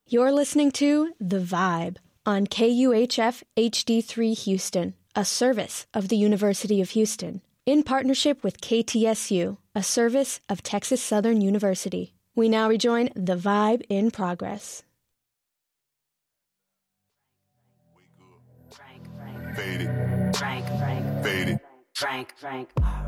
You're listening to The Vibe on KUHF HD3 Houston, a service of the University of Houston, in partnership with KTSU, a service of Texas Southern University. We now rejoin The Vibe in progress. Faded. Frank.